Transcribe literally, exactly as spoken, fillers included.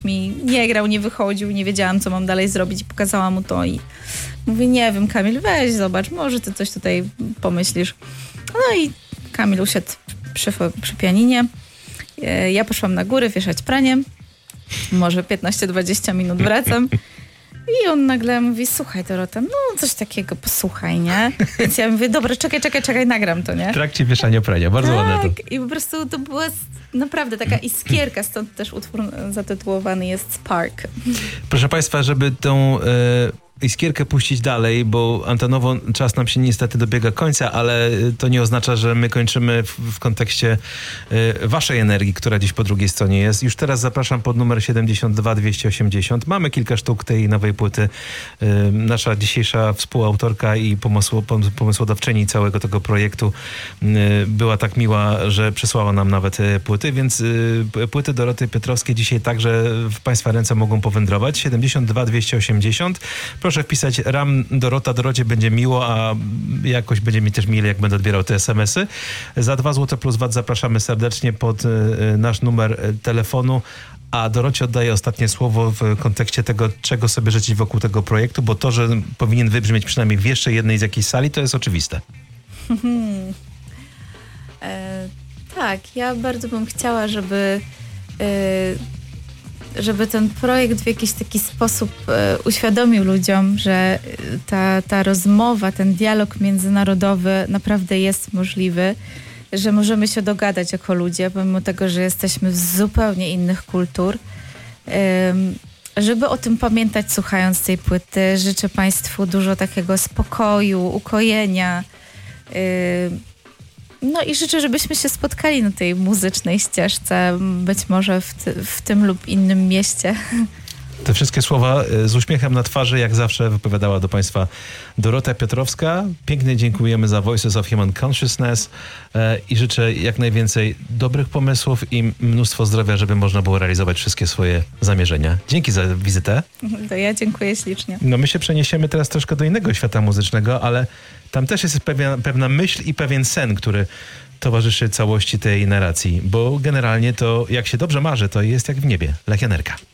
mi nie grał, nie wychodził, nie wiedziałam, co mam dalej zrobić. Pokazałam mu to i mówię, nie wiem, Kamil, weź, zobacz, może ty coś tutaj pomyślisz. No i Kamil usiadł przy, przy pianinie. Ja poszłam na górę wieszać pranie. Może piętnaście dwadzieścia minut wracam. I on nagle mówi, słuchaj Dorota, no coś takiego, posłuchaj, nie? Więc ja mówię, dobra, czekaj, czekaj, czekaj, nagram to, nie? W trakcie wieszania prania, bardzo tak, ładne to. I po prostu to była naprawdę taka iskierka, stąd też utwór zatytułowany jest Spark. Proszę Państwa, żeby tą e, iskierkę puścić dalej, bo antenowo czas nam się niestety dobiega końca, ale to nie oznacza, że my kończymy w, w kontekście e, waszej energii, która gdzieś po drugiej stronie jest. Już teraz zapraszam pod numer siedemdziesiąt dwa dwieście osiemdziesiąt. Mamy kilka sztuk tej nowej płyty. E, nasza dzisiejsza współautorka i pomysł, pomysłodawczyni całego tego projektu e, była tak miła, że przysłała nam nawet e, płyty, więc e, płyty Doroty Piotrowskiej dzisiaj także w Państwa ręce mogą powędrować. siedemdziesiąt dwa dwieście osiemdziesiąt. Proszę wpisać ram Dorota, Dorocie będzie miło, a jakoś będzie mi też miło, jak będę odbierał te smsy. Za dwa złote plus V A T zapraszamy serdecznie pod y, nasz numer telefonu, a Dorocie oddaję ostatnie słowo w kontekście tego, czego sobie życzyć wokół tego projektu, bo to, że powinien wybrzmieć przynajmniej w jeszcze jednej z jakiejś sali, to jest oczywiste. e, tak, ja bardzo bym chciała, żeby e, żeby ten projekt w jakiś taki sposób e, uświadomił ludziom, że ta, ta rozmowa, ten dialog międzynarodowy naprawdę jest możliwy, że możemy się dogadać jako ludzie, pomimo tego, że jesteśmy z zupełnie innych kultur. E, żeby o tym pamiętać, słuchając tej płyty, życzę Państwu dużo takiego spokoju, ukojenia. E, No i życzę, żebyśmy się spotkali na tej muzycznej ścieżce, być może w, ty, w tym lub innym mieście. Te wszystkie słowa z uśmiechem na twarzy, jak zawsze wypowiadała do Państwa Dorota Piotrowska. Pięknie dziękujemy za Voices of Human Consciousness i życzę jak najwięcej dobrych pomysłów i mnóstwo zdrowia, żeby można było realizować wszystkie swoje zamierzenia. Dzięki za wizytę. To ja dziękuję ślicznie. No my się przeniesiemy teraz troszkę do innego świata muzycznego, ale tam też jest pewna, pewna myśl i pewien sen, który towarzyszy całości tej narracji, bo generalnie to jak się dobrze marzy, to jest jak w niebie. Lechianerka.